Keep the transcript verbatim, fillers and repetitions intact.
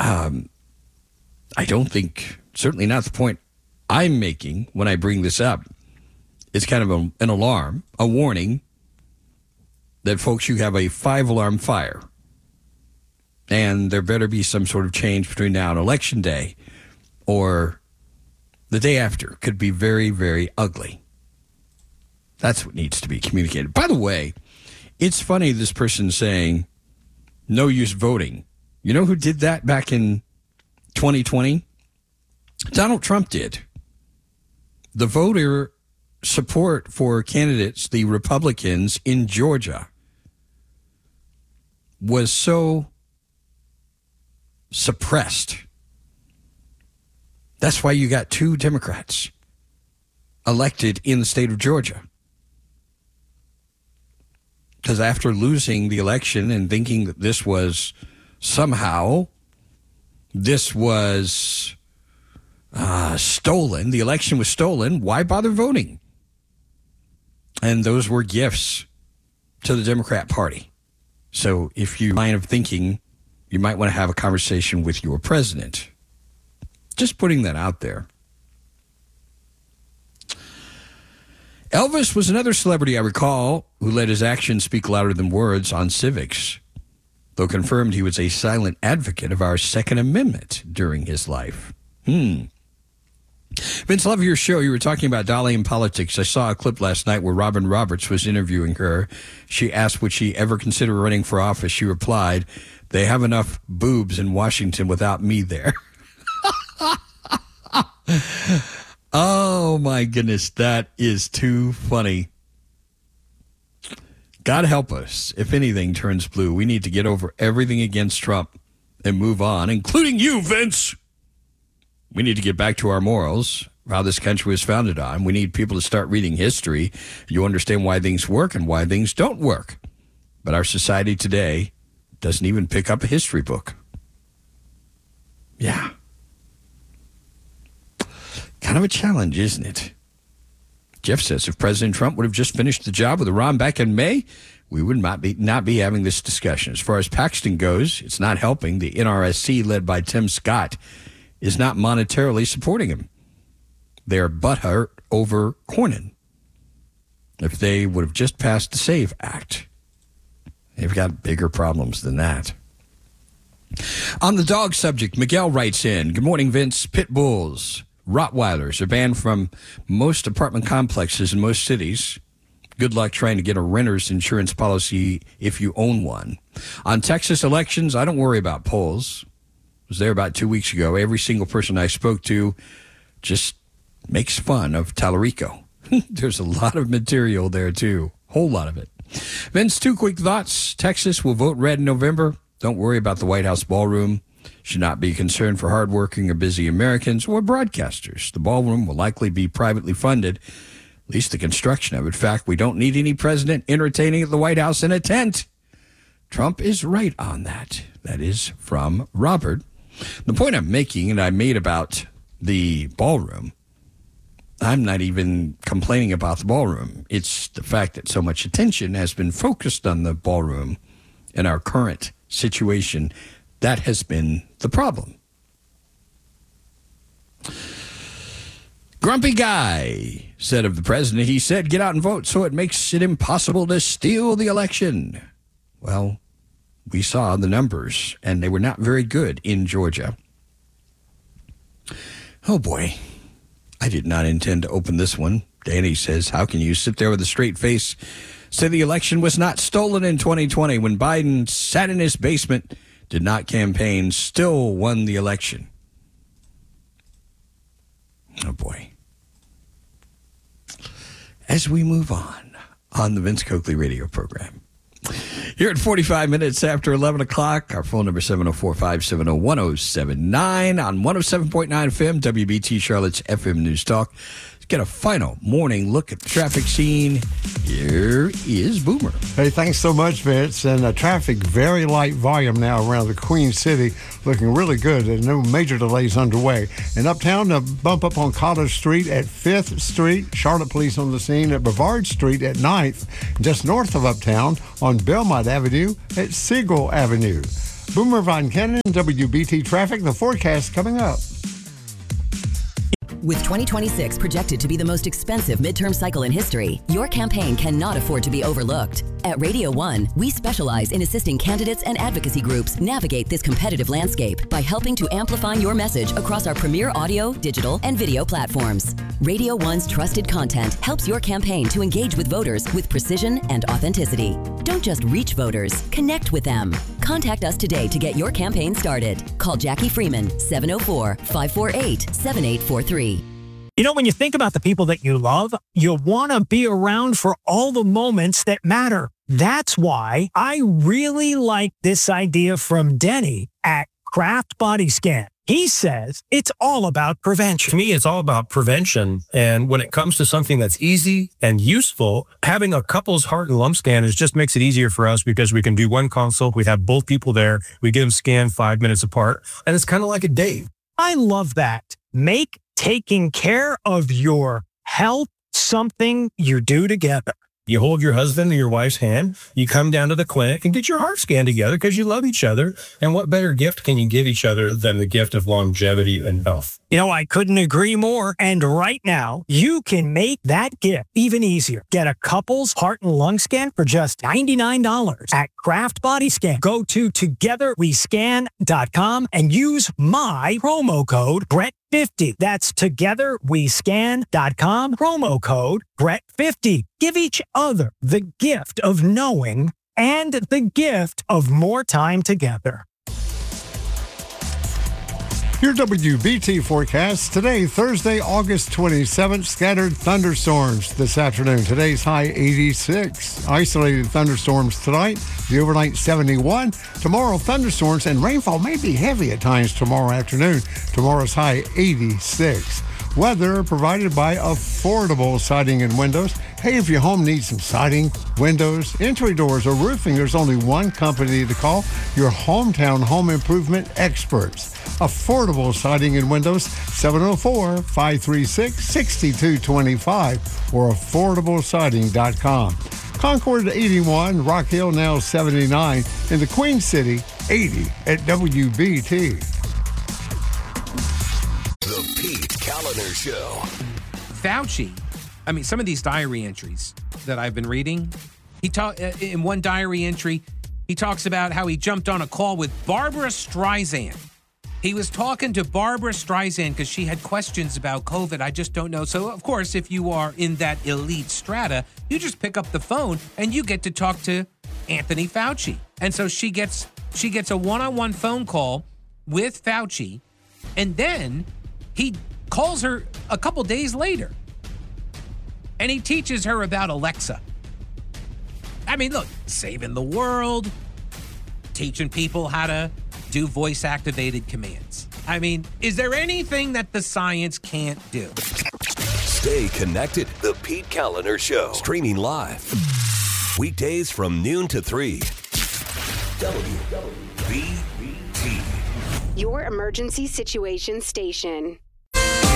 um, I don't think, certainly not the point I'm making when I bring this up. It's kind of a, an alarm, a warning that, folks, you have a five-alarm fire. And there better be some sort of change between now and Election Day, or the day after could be very, very ugly. That's what needs to be communicated. By the way, it's funny, this person saying, no use voting. You know who did that back in twenty twenty? Donald Trump did. The voter support for candidates, the Republicans in Georgia, was so suppressed. That's why you got two Democrats elected in the state of Georgia. Because after losing the election and thinking that this was somehow, this was uh, stolen, the election was stolen, why bother voting? And those were gifts to the Democrat Party. So if you line of thinking, you might want to have a conversation with your president. Just putting that out there. Elvis was another celebrity I recall who let his actions speak louder than words on civics, though confirmed he was a silent advocate of our Second Amendment during his life. Hmm. Vince, love your show. You were talking about Dolly in politics. I saw a clip last night where Robin Roberts was interviewing her. She asked, would she ever consider running for office? She replied, they have enough boobs in Washington without me there. Oh, my goodness. That is too funny. God help us. If anything turns blue, we need to get over everything against Trump and move on, including you, Vince. We need to get back to our morals, how this country was founded on. We need people to start reading history. You understand why things work and why things don't work. But our society today doesn't even pick up a history book. Yeah. Kind of a challenge, isn't it? Jeff says if President Trump would have just finished the job with Iran back in May, we would not be not be having this discussion. As far as Paxton goes, it's not helping. The N R S C, led by Tim Scott, is not monetarily supporting him. They're butthurt over Cornyn. If they would have just passed the SAVE Act, they've got bigger problems than that. On the dog subject, Miguel writes in, good morning, Vince. Pit bulls, Rottweilers are banned from most apartment complexes in most cities. Good luck trying to get a renter's insurance policy if you own one. On Texas elections, I don't worry about polls. I was there about two weeks ago. Every single person I spoke to just makes fun of Tallarico. There's a lot of material there, too. Whole lot of it. Vince, two quick thoughts. Texas will vote red in November. Don't worry about the White House ballroom. Should not be concerned for hardworking or busy Americans or broadcasters. The ballroom will likely be privately funded, at least the construction of it. In fact, we don't need any president entertaining at the White House in a tent. Trump is right on that. That is from Robert. The point I'm making, and I made about the ballroom, I'm not even complaining about the ballroom. It's the fact that so much attention has been focused on the ballroom in our current situation. That has been the problem. Grumpy guy said of the president, he said, get out and vote so it makes it impossible to steal the election. Well, we saw the numbers, and they were not very good in Georgia. Oh, boy. I did not intend to open this one. Danny says, how can you sit there with a straight face, say the election was not stolen in twenty twenty when Biden sat in his basement, did not campaign, still won the election? Oh, boy. As we move on, on the Vince Coakley radio program. Here at forty-five minutes after eleven o'clock, our phone number seven oh four, five seven oh, one oh seven nine on one oh seven point nine F M, W B T Charlotte's F M News Talk. Let's get a final morning look at the traffic scene. Here is Boomer. Hey, thanks so much, Vince. And uh, traffic, very light volume now around the Queen City, looking really good. There's no major delays underway. And uptown, a bump up on College Street at fifth Street. Charlotte Police on the scene at Brevard Street at ninth. Just north of uptown on Belmont Avenue at Siegel Avenue. Boomer Von Cannon, W B T Traffic, the forecast coming up. With twenty twenty-six projected to be the most expensive midterm cycle in history, your campaign cannot afford to be overlooked. At Radio One, we specialize in assisting candidates and advocacy groups navigate this competitive landscape by helping to amplify your message across our premier audio, digital, and video platforms. Radio One's trusted content helps your campaign to engage with voters with precision and authenticity. Don't just reach voters, connect with them. Contact us today to get your campaign started. Call Jackie Freeman, seven oh four, five four eight, seven eight four three. You know, when you think about the people that you love, you want to be around for all the moments that matter. That's why I really like this idea from Denny at Craft Body Scan. He says it's all about prevention. To me, it's all about prevention. And when it comes to something that's easy and useful, having a couple's heart and lung scan is just makes it easier for us because we can do one consult. We have both people there. We get them scanned five minutes apart. And it's kind of like a date. I love that. Make taking care of your health something you do together. You hold your husband or your wife's hand, you come down to the clinic and get your heart scanned together because you love each other. And what better gift can you give each other than the gift of longevity and health? You know, I couldn't agree more. And right now, you can make that gift even easier. Get a couple's heart and lung scan for just ninety-nine dollars at Craft Body Scan. Go to together we scan dot com and use my promo code Brett fifty. That's together we scan dot com, promo code Brett fifty. Give each other the gift of knowing and the gift of more time together. Your W B T forecast today, Thursday, August twenty-seventh, scattered thunderstorms this afternoon. Today's high eighty-six. Isolated thunderstorms tonight, the overnight seventy-one. Tomorrow, thunderstorms and rainfall may be heavy at times tomorrow afternoon. Tomorrow's high eighty-six. Weather provided by Affordable Siding and Windows. Hey, if your home needs some siding, windows, entry doors, or roofing, there's only one company to call, your hometown home improvement experts. Affordable Siding and Windows, seven oh four, five three six, six two two five or affordable siding dot com. Concord eighty-one, Rock Hill now seventy-nine, in the Queen City, eighty at W B T. The Pete Kaliner Show. Fauci, I mean, some of these diary entries that I've been reading, he talk in one diary entry, he talks about how he jumped on a call with Barbara Streisand. He was talking to Barbara Streisand because she had questions about COVID. I just don't know. So, of course, if you are in that elite strata, you just pick up the phone and you get to talk to Anthony Fauci. And so she gets she gets a one-on-one phone call with Fauci, and then he calls her a couple days later, and he teaches her about Alexa. I mean, look, saving the world, teaching people how to do voice-activated commands. I mean, is there anything that the science can't do? Stay connected. The Pete Kaliner Show. Streaming live. Weekdays from noon to three. W B T. Your emergency situation station.